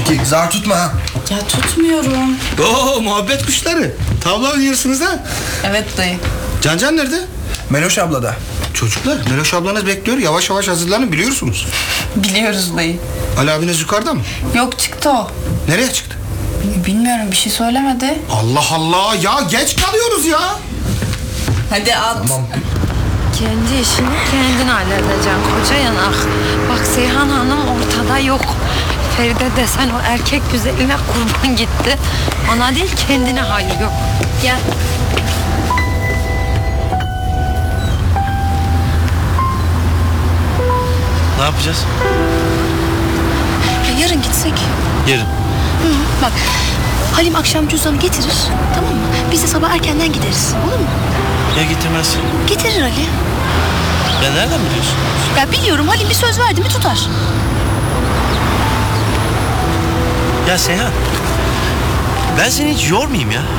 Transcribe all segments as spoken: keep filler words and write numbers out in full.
Zeki zar tutma ha. Ya tutmuyorum. Oo, muhabbet kuşları. Tavla oynuyorsunuz ha. Evet dayı. Can Can nerede? Meloş abla da. Çocuklar, Meloş ablanız bekliyor. Yavaş yavaş hazırlanın, biliyorsunuz. Biliyoruz dayı. Ali abiniz yukarıda mı? Yok, çıktı o. Nereye çıktı? Bilmiyorum, bir şey söylemedi. Allah Allah ya, geç kalıyoruz ya. Hadi at. Tamam. Kendi işini kendin halledeceksin koca yanak. Bak Seyhan Hanım ortada yok. Feride desen o erkek güzeline kurban gitti. Ona değil kendine hali yok. Gel. Ne yapacağız? Ya yarın gitsek. Yarın. Hı, bak Halim akşam cüzdanı getirir, tamam mı? Biz de sabah erkenden gideriz, olur mu? Ya getirmezsin? Getirir Ali. Ya nereden biliyorsun? Ya biliyorum, Halim bir söz verdi mi tutar. Ya Seyhan, ben seni hiç yormayayım ya.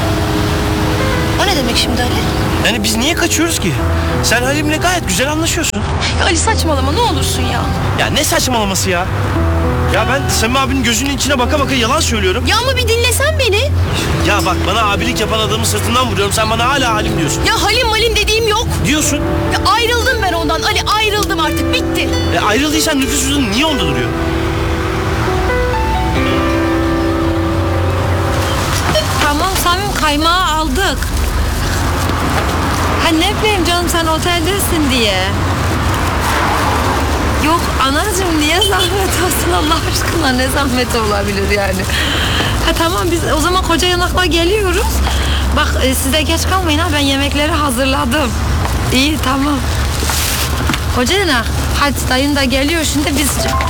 O ne demek şimdi Ali? Yani biz niye kaçıyoruz ki? Sen Halim'le gayet güzel anlaşıyorsun. Ya Ali saçmalama, ne olursun ya. Ya ne saçmalaması ya? Ya ben Sami abinin gözünün içine baka baka yalan söylüyorum. Ya ama bir dinlesen beni. Ya bak, bana abilik yapan adamın sırtından vuruyorum. Sen bana hala Halim diyorsun. Ya Halim Halim dediğim yok. Diyorsun. Ya ayrıldım ben ondan Ali, ayrıldım artık, bitti. E ayrıldıysan nüfus cüzdanı niye onda duruyor? Tamam Samim, kaymağı aldık. Ha ne bileyim canım, sen oteldesin diye. Yok anacığım, niye zahmet olsun Allah aşkına, ne zahmeti olabilir yani. Ha tamam, biz o zaman koca yanakla geliyoruz. Bak e, size geç kalmayın ha, ben yemekleri hazırladım. İyi tamam. Koca yanak, hadi dayın da geliyor şimdi, biz...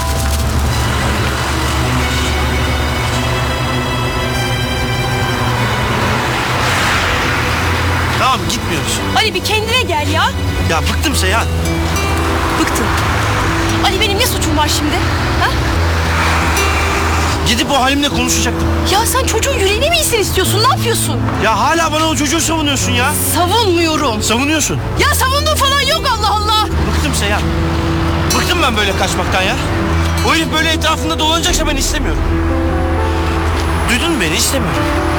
Tamam, gitmiyoruz. Ali bir kendine gel ya. Ya bıktım Seyhan. Bıktım. Ali benim ne suçum var şimdi? Ha? Gidip o Halim'le konuşacaktım. Ya sen çocuğun yüreğine mi iyisin istiyorsun? Ne yapıyorsun? Ya hala bana o çocuğu savunuyorsun ya. Savunmuyorum. Savunuyorsun. Ya savunduğun falan yok, Allah Allah. Bıktım Seyhan. Bıktım ben böyle kaçmaktan ya. O herif böyle etrafında dolanacaksa ben istemiyorum. Duydun mu beni? İstemiyorum.